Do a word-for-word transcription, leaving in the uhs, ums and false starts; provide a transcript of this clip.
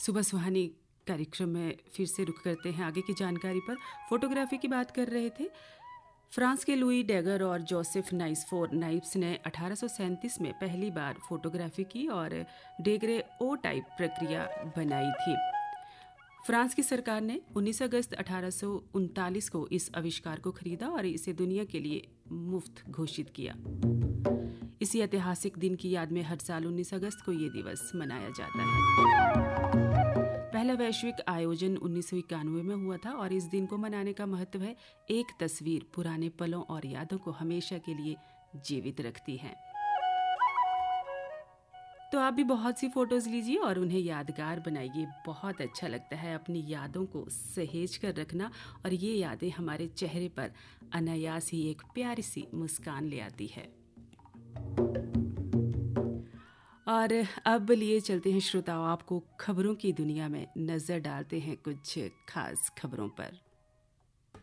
सुबह सुहानी कार्यक्रम में फिर से रुख करते हैं आगे की जानकारी पर। फोटोग्राफी की बात कर रहे थे। फ्रांस के लुई डेगर और जोसेफ नाइसफोर नाइब्स ने अठारह सौ सैंतीस में पहली बार फोटोग्राफी की और डेगरे ओ टाइप प्रक्रिया बनाई थी। फ्रांस की सरकार ने उन्नीस अगस्त अठारह सौ उनतालीस को इस आविष्कार को खरीदा और इसे दुनिया के लिए मुफ्त घोषित किया। इसी ऐतिहासिक दिन की याद में हर साल उन्नीस अगस्त को ये दिवस मनाया जाता है। पहला वैश्विक आयोजन उन्नीस सौ इक्यानवे में हुआ था और इस दिन को मनाने का महत्व है, एक तस्वीर पुराने पलों और यादों को हमेशा के लिए जीवित रखती है। तो आप भी बहुत सी फोटोज लीजिए और उन्हें यादगार बनाइए। बहुत अच्छा लगता है अपनी यादों को सहेज कर रखना और ये यादें हमारे चेहरे पर अनायास ही एक प्यारी सी मुस्कान ले आती है। और अब लिए चलते हैं श्रोताओं, आपको खबरों की दुनिया में नजर डालते हैं कुछ खास खबरों पर।